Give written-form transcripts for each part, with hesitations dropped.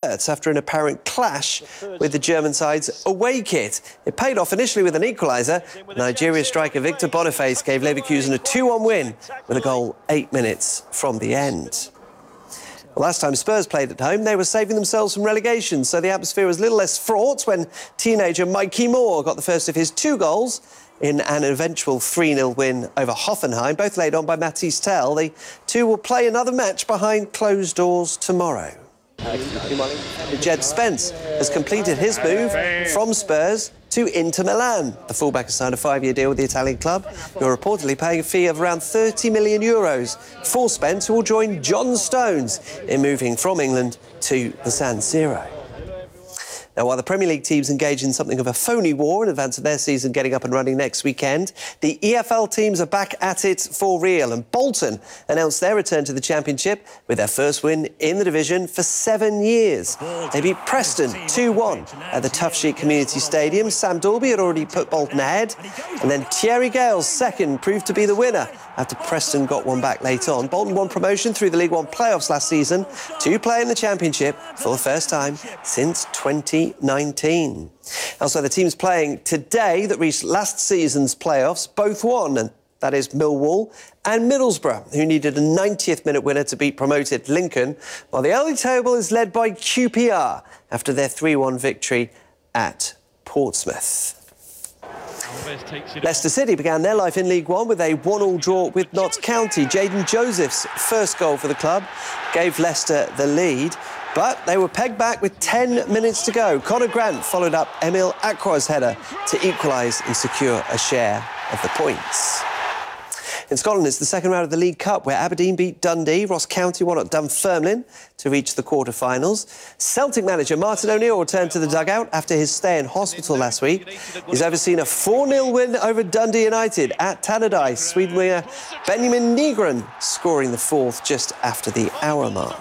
alert after an apparent clash with the German side's away kit. It paid off initially with an equaliser. Nigeria striker Victor Boniface gave Leverkusen a 2-1 win with a goal 8 minutes from the end. Well, last time Spurs played at home, they were saving themselves from relegation, so the atmosphere was a little less fraught when teenager Mikey Moore got the first of his 2 goals in an eventual 3-0 win over Hoffenheim, both laid on by Mathys Tel. The two will play another match behind closed doors tomorrow. Jed Spence has completed his move from Spurs to Inter Milan. The fullback has signed a 5-year deal with the Italian club, who are reportedly paying a fee of around €30 million for Spence, who will join John Stones in moving from England to the San Siro. Now, while the Premier League teams engage in something of a phony war in advance of their season getting up and running next weekend, the EFL teams are back at it for real, and Bolton announced their return to the Championship with their first win in the division for 7 years. They beat Preston 2-1 at the Tough Sheet Community Stadium. Sam Dalby had already put Bolton ahead, and then Thierry Gale's second proved to be the winner after Preston got one back late on. Bolton won promotion through the League One playoffs last season to play in the Championship for the first time since 2019. Also, the teams playing today that reached last season's playoffs both won, and that is Millwall and Middlesbrough, who needed a 90th minute winner to beat promoted Lincoln, while the early table is led by QPR after their 3-1 victory at Portsmouth. Leicester City began their life in League One with a 1-1 draw with Notts County. Jayden Joseph's first goal for the club gave Leicester the lead, but they were pegged back with 10 minutes to go. Conor Grant followed up Emile Akro's header to equalise and secure a share of the points. In Scotland, it's the second round of the League Cup, where Aberdeen beat Dundee. Ross County won at Dunfermline to reach the quarter-finals. Celtic manager Martin O'Neill returned to the dugout after his stay in hospital last week. He's overseen a 4-0 win over Dundee United at Tannadice. Sweden winger Benjamin Nygren scoring the fourth just after the hour mark.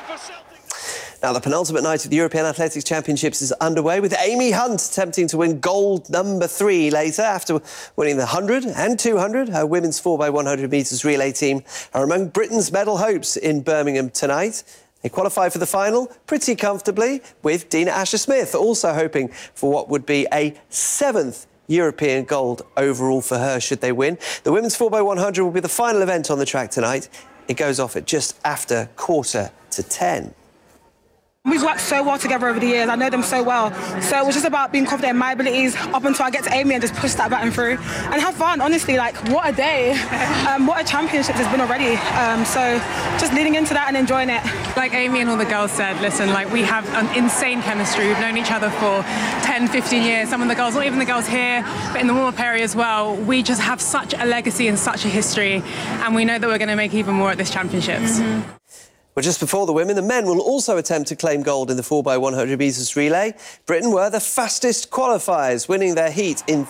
Now, the penultimate night of the European Athletics Championships is underway, with Amy Hunt attempting to win gold number 3 later after winning the 100 and 200. Her women's 4x100 metres relay team are among Britain's medal hopes in Birmingham tonight. They qualify for the final pretty comfortably, with Dina Asher-Smith also hoping for what would be a 7th European gold overall for her should they win. The women's 4x100 will be the final event on the track tonight. It goes off at just after 9:45. We've worked so well together over the years. I know them so well. So it was just about being confident in my abilities up until I get to Amy and just push that button through and have fun. Honestly, like, what a day. What a championship it's been already. So just leading into that and enjoying it. Like Amy and all the girls said, listen, like, we have an insane chemistry. We've known each other for 10, 15 years. Some of the girls, not even the girls here, but in the warm-up area as well. We just have such a legacy and such a history, and we know that we're going to make even more at this championships. Well, just before the women, the men will also attempt to claim gold in the 4x100 metres relay. Britain were the fastest qualifiers, winning their heat in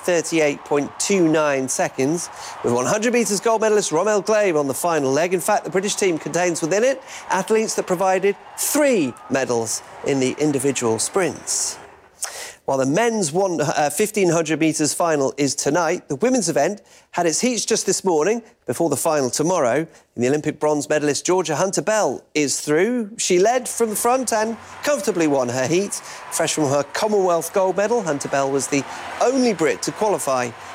38.29 seconds, with 100 metres gold medalist Rommel Glave on the final leg. In fact, the British team contains within it athletes that provided 3 medals in the individual sprints. While the men's 1,500 metres final is tonight, the women's event had its heats just this morning before the final tomorrow. And the Olympic bronze medalist Georgia Hunter-Bell is through. She led from the front and comfortably won her heat. Fresh from her Commonwealth gold medal, Hunter-Bell was the only Brit to qualify